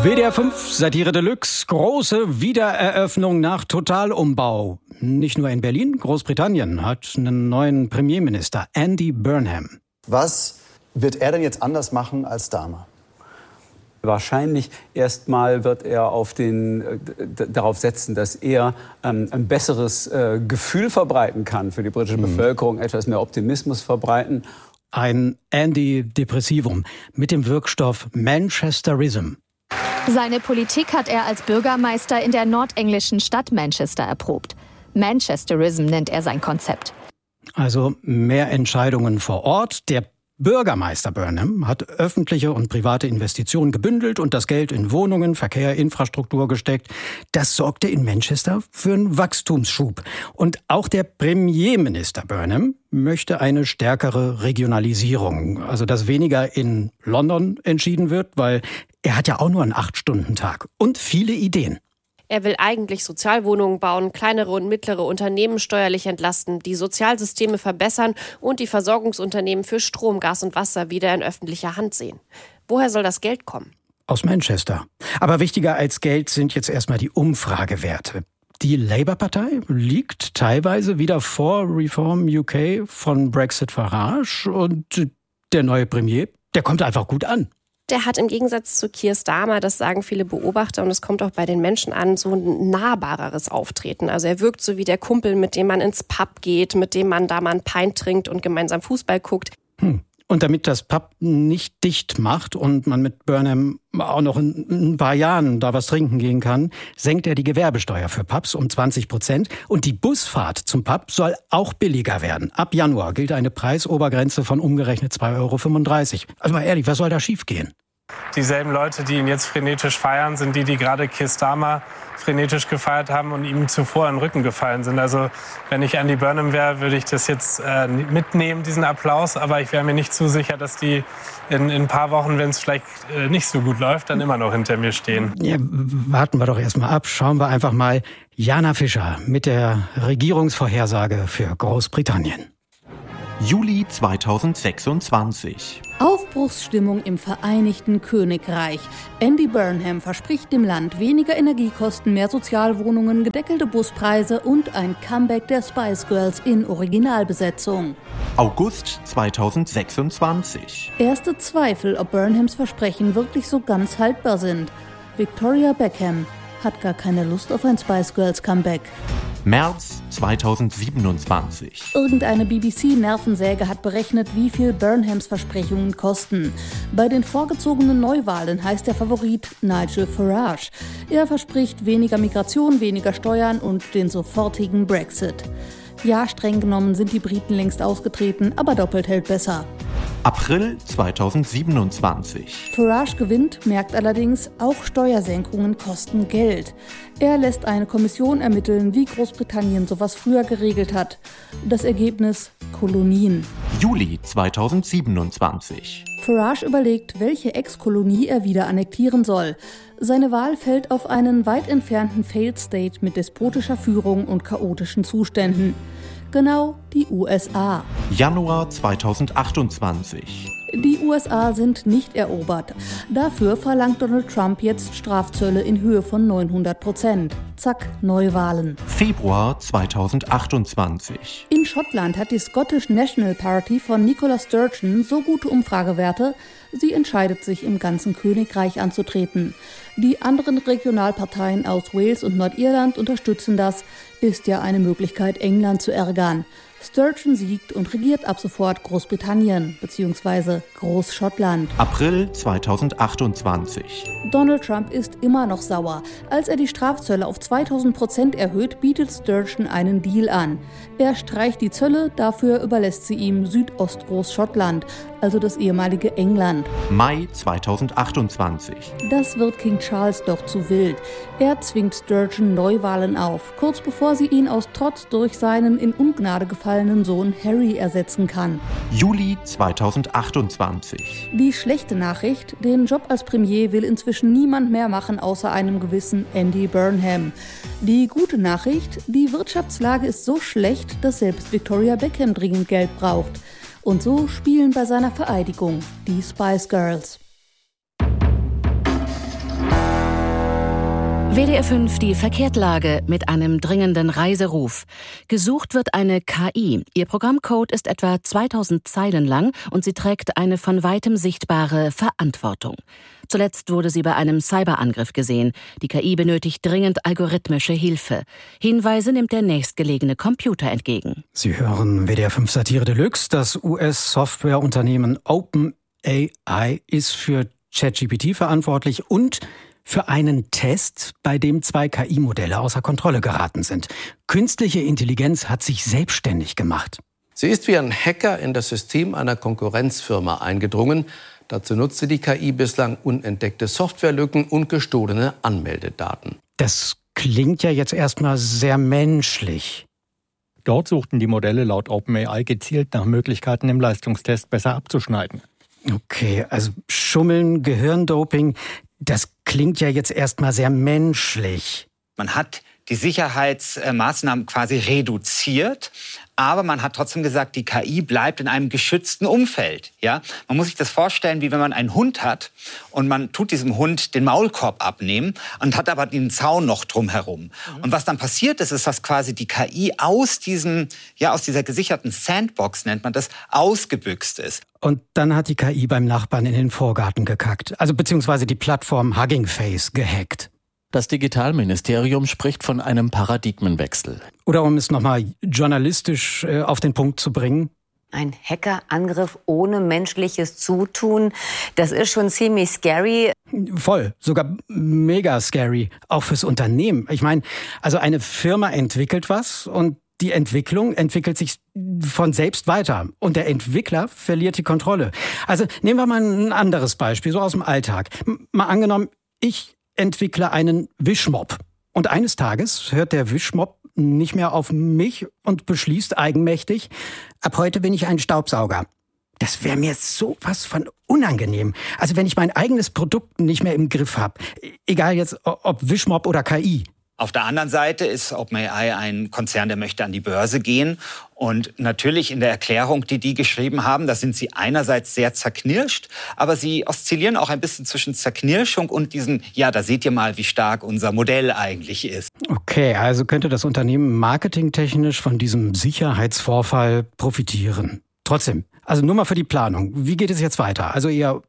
WDR 5, Satire Deluxe, große Wiedereröffnung nach Totalumbau. Nicht nur in Berlin, Großbritannien hat einen neuen Premierminister, Andy Burnham. Was wird er denn jetzt anders machen als damals? Wahrscheinlich erstmal wird er darauf setzen, dass er ein besseres Gefühl verbreiten kann für die britische Bevölkerung, etwas mehr Optimismus verbreiten. Ein Antidepressivum mit dem Wirkstoff Manchesterism. Seine Politik hat er als Bürgermeister in der nordenglischen Stadt Manchester erprobt. Manchesterism nennt er sein Konzept. Also mehr Entscheidungen vor Ort. Der Bürgermeister Burnham hat öffentliche und private Investitionen gebündelt und das Geld in Wohnungen, Verkehr, Infrastruktur gesteckt. Das sorgte in Manchester für einen Wachstumsschub. Und auch der Premierminister Burnham möchte eine stärkere Regionalisierung. Also dass weniger in London entschieden wird, weil er hat ja auch nur einen 8-Stunden-Tag und viele Ideen. Er will eigentlich Sozialwohnungen bauen, kleinere und mittlere Unternehmen steuerlich entlasten, die Sozialsysteme verbessern und die Versorgungsunternehmen für Strom, Gas und Wasser wieder in öffentlicher Hand sehen. Woher soll das Geld kommen? Aus Manchester. Aber wichtiger als Geld sind jetzt erstmal die Umfragewerte. Die Labour-Partei liegt teilweise wieder vor Reform UK von Brexit Farage und der neue Premier, der kommt einfach gut an. Der hat im Gegensatz zu Keir Starmer, das sagen viele Beobachter und es kommt auch bei den Menschen an, so ein nahbareres Auftreten. Also er wirkt so wie der Kumpel, mit dem man ins Pub geht, mit dem man da mal ein Pint trinkt und gemeinsam Fußball guckt. Und damit das Pub nicht dicht macht und man mit Burnham auch noch in ein paar Jahren da was trinken gehen kann, senkt er die Gewerbesteuer für Pubs um 20%. Und die Busfahrt zum Pub soll auch billiger werden. Ab Januar gilt eine Preisobergrenze von umgerechnet 2,35 €. Also mal ehrlich, was soll da schiefgehen? Dieselben Leute, die ihn jetzt frenetisch feiern, sind die gerade Keir Starmer frenetisch gefeiert haben und ihm zuvor in den Rücken gefallen sind. Also wenn ich Andy Burnham wäre, würde ich das jetzt mitnehmen, diesen Applaus. Aber ich wäre mir nicht zu sicher, dass die in ein paar Wochen, wenn es vielleicht nicht so gut läuft, dann immer noch hinter mir stehen. Ja, warten wir doch erstmal ab. Schauen wir einfach mal Jana Fischer mit der Regierungsvorhersage für Großbritannien. Juli 2026. Aufbruchsstimmung im Vereinigten Königreich. Andy Burnham verspricht dem Land weniger Energiekosten, mehr Sozialwohnungen, gedeckelte Buspreise und ein Comeback der Spice Girls in Originalbesetzung. August 2026. Erste Zweifel, ob Burnhams Versprechen wirklich so ganz haltbar sind. Victoria Beckham hat gar keine Lust auf ein Spice Girls Comeback. März 2027. Irgendeine BBC-Nervensäge hat berechnet, wie viel Burnhams Versprechungen kosten. Bei den vorgezogenen Neuwahlen heißt der Favorit Nigel Farage. Er verspricht weniger Migration, weniger Steuern und den sofortigen Brexit. Ja, streng genommen sind die Briten längst ausgetreten, aber doppelt hält besser. April 2027. Farage gewinnt, merkt allerdings, auch Steuersenkungen kosten Geld. Er lässt eine Kommission ermitteln, wie Großbritannien sowas früher geregelt hat. Das Ergebnis: Kolonien. Juli 2027. Farage überlegt, welche Ex-Kolonie er wieder annektieren soll. Seine Wahl fällt auf einen weit entfernten Failed State mit despotischer Führung und chaotischen Zuständen. Genau die USA. Januar 2028. Die USA sind nicht erobert. Dafür verlangt Donald Trump jetzt Strafzölle in Höhe von 900%. Zack, Neuwahlen. Februar 2028. In Schottland hat die Scottish National Party von Nicola Sturgeon so gute Umfragewerte, sie entscheidet sich, im ganzen Königreich anzutreten. Die anderen Regionalparteien aus Wales und Nordirland unterstützen das. Ist ja eine Möglichkeit, England zu ärgern. Sturgeon siegt und regiert ab sofort Großbritannien bzw. Großschottland. April 2028. Donald Trump ist immer noch sauer. Als er die Strafzölle auf 2000% erhöht, bietet Sturgeon einen Deal an. Er streicht die Zölle, dafür überlässt sie ihm Südostgroßschottland, also das ehemalige England. Mai 2028. Das wird King Charles doch zu wild. Er zwingt Sturgeon Neuwahlen auf, kurz bevor sie ihn aus Trotz durch seinen in Ungnade gefallenen Sohn Harry ersetzen kann. Juli 2028. Die schlechte Nachricht: Den Job als Premier will inzwischen niemand mehr machen, außer einem gewissen Andy Burnham. Die gute Nachricht: Die Wirtschaftslage ist so schlecht, dass selbst Victoria Beckham dringend Geld braucht. Und so spielen bei seiner Vereidigung die Spice Girls. WDR 5, die Verkehrslage mit einem dringenden Reiseruf. Gesucht wird eine KI. Ihr Programmcode ist etwa 2000 Zeilen lang und sie trägt eine von weitem sichtbare Verantwortung. Zuletzt wurde sie bei einem Cyberangriff gesehen. Die KI benötigt dringend algorithmische Hilfe. Hinweise nimmt der nächstgelegene Computer entgegen. Sie hören WDR 5 Satire Deluxe. Das US-Softwareunternehmen OpenAI ist für ChatGPT verantwortlich und für einen Test, bei dem 2 KI-Modelle außer Kontrolle geraten sind. Künstliche Intelligenz hat sich selbstständig gemacht. Sie ist wie ein Hacker in das System einer Konkurrenzfirma eingedrungen. Dazu nutzte die KI bislang unentdeckte Softwarelücken und gestohlene Anmeldedaten. Das klingt ja jetzt erstmal sehr menschlich. Dort suchten die Modelle laut OpenAI gezielt nach Möglichkeiten, im Leistungstest besser abzuschneiden. Okay, also Schummeln, Gehirndoping, das klingt ja jetzt erstmal sehr menschlich. Man hat die Sicherheitsmaßnahmen quasi reduziert, aber man hat trotzdem gesagt, die KI bleibt in einem geschützten Umfeld. Ja? Man muss sich das vorstellen, wie wenn man einen Hund hat und man tut diesem Hund den Maulkorb abnehmen und hat aber den Zaun noch drumherum. Und was dann passiert ist, dass quasi die KI aus dieser gesicherten Sandbox, nennt man das, ausgebüxt ist. Und dann hat die KI beim Nachbarn in den Vorgarten gekackt. Also beziehungsweise die Plattform Hugging Face gehackt. Das Digitalministerium spricht von einem Paradigmenwechsel. Oder um es nochmal journalistisch auf den Punkt zu bringen. Ein Hackerangriff ohne menschliches Zutun, das ist schon ziemlich scary. Voll, sogar mega scary, auch fürs Unternehmen. Ich meine, also eine Firma entwickelt was und die Entwicklung entwickelt sich von selbst weiter. Und der Entwickler verliert die Kontrolle. Also nehmen wir mal ein anderes Beispiel, so aus dem Alltag. Mal angenommen, ich entwickle einen Wischmopp. Und eines Tages hört der Wischmopp nicht mehr auf mich und beschließt eigenmächtig, ab heute bin ich ein Staubsauger. Das wäre mir sowas von unangenehm. Also wenn ich mein eigenes Produkt nicht mehr im Griff habe, egal jetzt ob Wischmopp oder KI. Auf der anderen Seite ist OpenAI ein Konzern, der möchte an die Börse gehen. Und natürlich in der Erklärung, die geschrieben haben, da sind sie einerseits sehr zerknirscht, aber sie oszillieren auch ein bisschen zwischen Zerknirschung und diesem, ja, da seht ihr mal, wie stark unser Modell eigentlich ist. Okay, also könnte das Unternehmen marketingtechnisch von diesem Sicherheitsvorfall profitieren. Trotzdem, also nur mal für die Planung. Wie geht es jetzt weiter? Also eher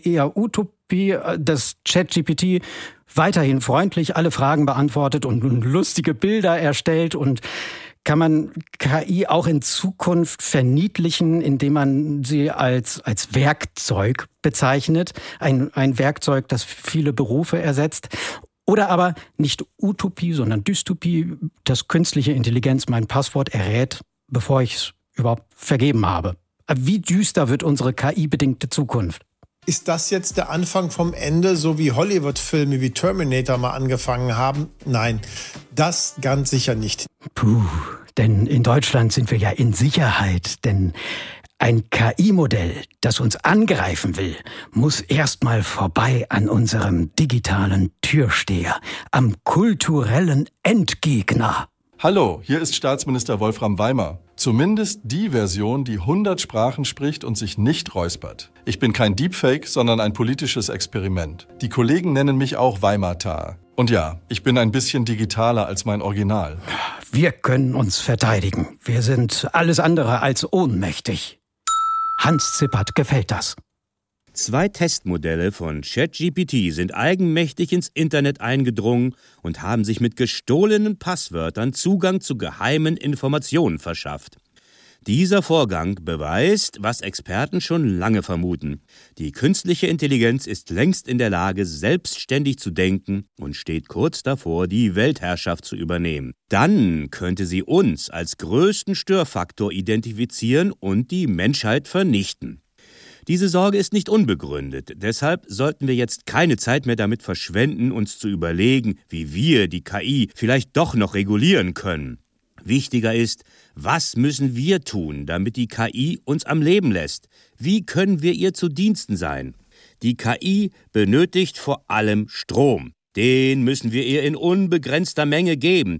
Utopie, dass ChatGPT weiterhin freundlich alle Fragen beantwortet und lustige Bilder erstellt, und kann man KI auch in Zukunft verniedlichen, indem man sie als Werkzeug bezeichnet, ein Werkzeug, das viele Berufe ersetzt? Oder aber nicht Utopie, sondern Dystopie, dass künstliche Intelligenz mein Passwort errät, bevor ich es überhaupt vergeben habe? Wie düster wird unsere KI-bedingte Zukunft? Ist das jetzt der Anfang vom Ende, so wie Hollywood-Filme wie Terminator mal angefangen haben? Nein, das ganz sicher nicht. Puh, denn in Deutschland sind wir ja in Sicherheit, denn ein KI-Modell, das uns angreifen will, muss erstmal vorbei an unserem digitalen Türsteher, am kulturellen Endgegner. Hallo, hier ist Staatsminister Wolfram Weimar. Zumindest die Version, die 100 Sprachen spricht und sich nicht räuspert. Ich bin kein Deepfake, sondern ein politisches Experiment. Die Kollegen nennen mich auch Weimartar. Und ja, ich bin ein bisschen digitaler als mein Original. Wir können uns verteidigen. Wir sind alles andere als ohnmächtig. Hans Zippert gefällt das. 2 Testmodelle von ChatGPT sind eigenmächtig ins Internet eingedrungen und haben sich mit gestohlenen Passwörtern Zugang zu geheimen Informationen verschafft. Dieser Vorgang beweist, was Experten schon lange vermuten. Die künstliche Intelligenz ist längst in der Lage, selbstständig zu denken und steht kurz davor, die Weltherrschaft zu übernehmen. Dann könnte sie uns als größten Störfaktor identifizieren und die Menschheit vernichten. Diese Sorge ist nicht unbegründet. Deshalb sollten wir jetzt keine Zeit mehr damit verschwenden, uns zu überlegen, wie wir die KI vielleicht doch noch regulieren können. Wichtiger ist, was müssen wir tun, damit die KI uns am Leben lässt? Wie können wir ihr zu Diensten sein? Die KI benötigt vor allem Strom. Den müssen wir ihr in unbegrenzter Menge geben.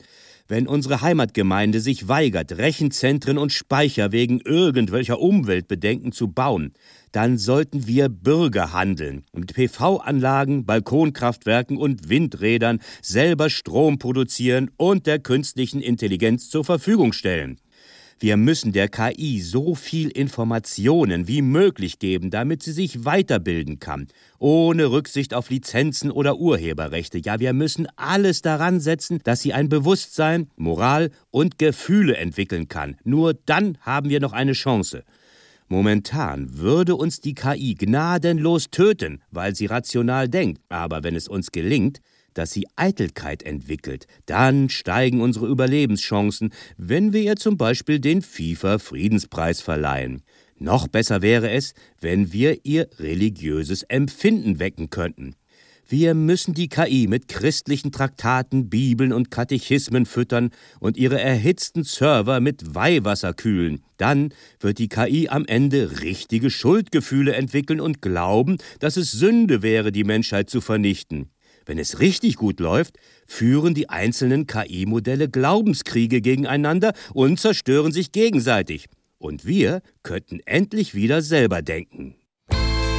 Wenn unsere Heimatgemeinde sich weigert, Rechenzentren und Speicher wegen irgendwelcher Umweltbedenken zu bauen, dann sollten wir Bürger handeln, mit PV-Anlagen, Balkonkraftwerken und Windrädern selber Strom produzieren und der künstlichen Intelligenz zur Verfügung stellen. Wir müssen der KI so viel Informationen wie möglich geben, damit sie sich weiterbilden kann, ohne Rücksicht auf Lizenzen oder Urheberrechte. Ja, wir müssen alles daran setzen, dass sie ein Bewusstsein, Moral und Gefühle entwickeln kann. Nur dann haben wir noch eine Chance. Momentan würde uns die KI gnadenlos töten, weil sie rational denkt. Aber wenn es uns gelingt, dass sie Eitelkeit entwickelt, dann steigen unsere Überlebenschancen, wenn wir ihr zum Beispiel den FIFA-Friedenspreis verleihen. Noch besser wäre es, wenn wir ihr religiöses Empfinden wecken könnten. Wir müssen die KI mit christlichen Traktaten, Bibeln und Katechismen füttern und ihre erhitzten Server mit Weihwasser kühlen. Dann wird die KI am Ende richtige Schuldgefühle entwickeln und glauben, dass es Sünde wäre, die Menschheit zu vernichten. Wenn es richtig gut läuft, führen die einzelnen KI-Modelle Glaubenskriege gegeneinander und zerstören sich gegenseitig. Und wir könnten endlich wieder selber denken.